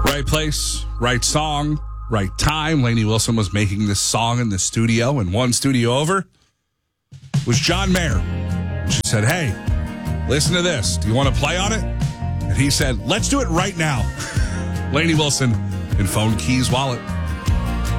Right place, right song, right time. Lainey Wilson was making this song in the studio, and one studio over was John Mayer. And she said, hey, listen to this. Do you want to play on it? And he said, let's do it right now. Lainey Wilson in Phone Keys Wallet.